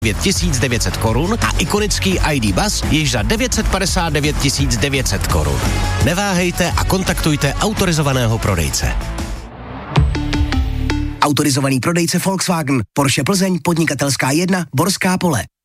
900 korun a ikonický ID Buzz již za 959 900 korun. Neváhejte a kontaktujte autorizovaného prodejce. Autorizovaný prodejce Volkswagen, Porsche Plzeň, Podnikatelská 1, Borská Pole.